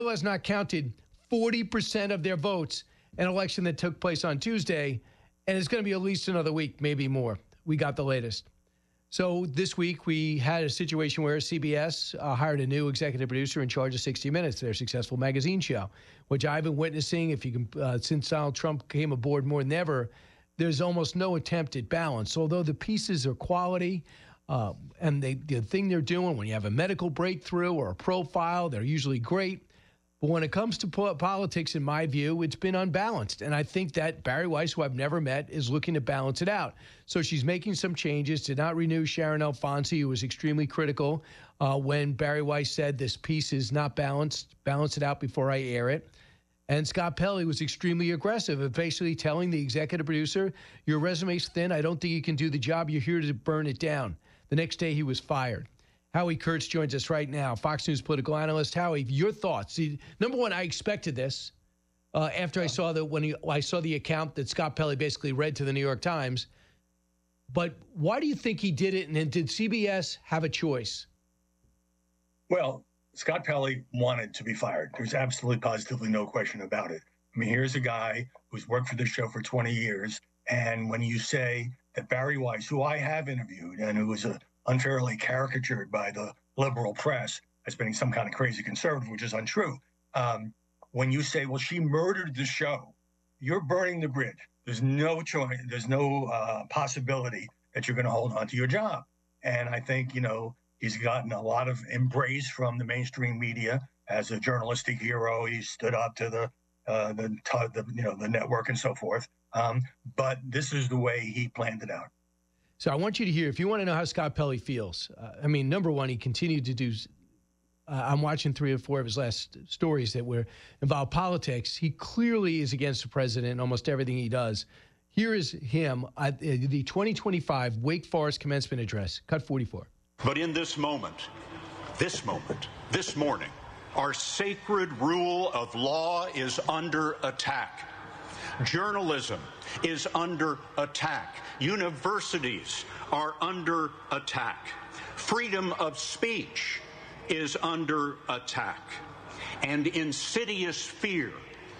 has not counted 40% of their votes in an election that took place on Tuesday, and it's going to be at least another week, maybe more. We got the latest. So this week we had a situation where CBS hired a new executive producer in charge of 60 Minutes, their successful magazine show, which I've been witnessing. If you can, since Donald Trump came aboard more than ever, there's almost no attempt at balance. Although the pieces are quality, and the thing they're doing when you have a medical breakthrough or a profile, they're usually great. But when it comes to politics, in my view, it's been unbalanced. And I think that Bari Weiss, who I've never met, is looking to balance it out. So she's making some changes, did not renew Sharon Alfonsi, who was extremely critical when Bari Weiss said this piece is not balanced, balance it out before I air it. And Scott Pelley was extremely aggressive of basically telling the executive producer, your resume's thin, I don't think you can do the job, you're here to burn it down. The next day he was fired. Howie Kurtz joins us right now, Fox News political analyst. Howie, your thoughts? See, number one, I expected this after I saw I saw the account that Scott Pelley basically read to the New York Times. But why do you think he did it? And did CBS have a choice? Well, Scott Pelley wanted to be fired. There's absolutely positively no question about it. I mean, here's a guy who's worked for this show for 20 years. And when you say that Bari Weiss, who I have interviewed and who was unfairly caricatured by the liberal press as being some kind of crazy conservative, which is untrue. When you say, well, she murdered the show, you're burning the bridge. There's no choice. There's no possibility that you're going to hold on to your job. And I think, he's gotten a lot of embrace from the mainstream media as a journalistic hero. He stood up to the network and so forth. But this is the way he planned it out. So I want you to hear, if you want to know how Scott Pelley feels, number one, he continued to do, I'm watching 3 or 4 of his last stories that were involved politics. He clearly is against the president in almost everything he does. Here is him at the 2025 Wake Forest commencement address, cut 44. But in this moment, this morning, our sacred rule of law is under attack. Journalism is under attack. Universities are under attack. Freedom of speech is under attack. And insidious fear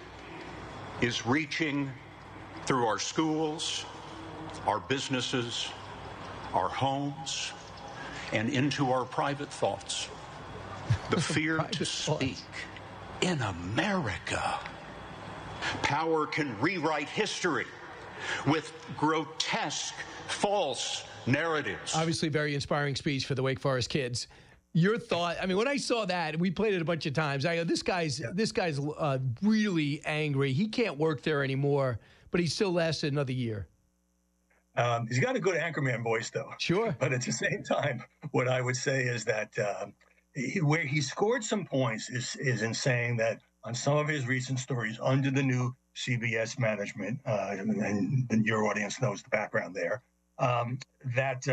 is reaching through our schools, our businesses, our homes, and into our private thoughts. The fear to speak in America. Power can rewrite history with grotesque, false narratives. Obviously, very inspiring speech for the Wake Forest kids. Your thought? When I saw that, we played it a bunch of times. I go, this guy's really angry. He can't work there anymore, but he still lasted another year. He's got a good anchorman voice, though. Sure. But at the same time, what I would say is that where he scored some points is in saying that on some of his recent stories under the new CBS management, and your audience knows the background there, that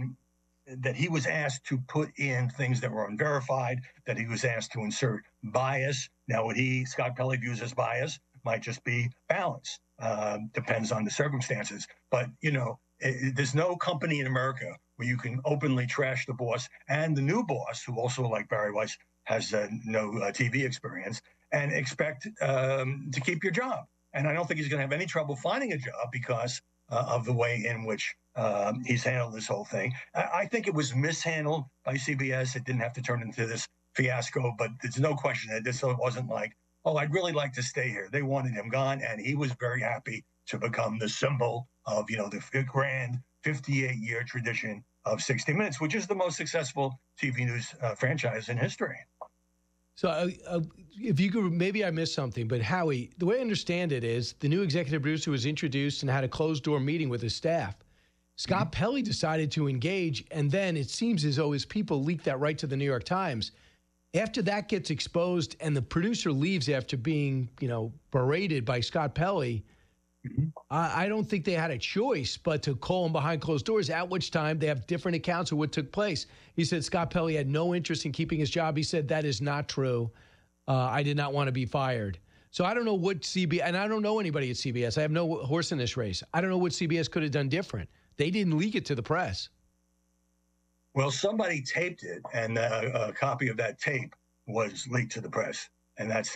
he was asked to put in things that were unverified, that he was asked to insert bias. Now, what Scott Pelley views as bias might just be balance. Depends on the circumstances. But, there's no company in America where you can openly trash the boss and the new boss, who also, like Bari Weiss, has no TV experience, and expect to keep your job. And I don't think he's going to have any trouble finding a job because of the way in which he's handled this whole thing. I think it was mishandled by CBS. It didn't have to turn into this fiasco, but there's no question that this wasn't like, oh, I'd really like to stay here. They wanted him gone, and he was very happy to become the symbol of, the grand 58-year tradition of 60 Minutes, which is the most successful TV news franchise in history. So if you could, maybe I missed something, but Howie, the way I understand it is the new executive producer was introduced and had a closed-door meeting with his staff. Scott Pelley decided to engage, and then it seems as though his people leaked that right to the New York Times. After that gets exposed and the producer leaves after being, berated by Scott Pelley, I don't think they had a choice but to call him behind closed doors, at which time they have different accounts of what took place. He said Scott Pelley had no interest in keeping his job. He said that is not true. I did not want to be fired. So I don't know what CBS, and I don't know anybody at CBS. I have no horse in this race. I don't know what CBS could have done different. They didn't leak it to the press. Well, somebody taped it, and a copy of that tape was leaked to the press. and that's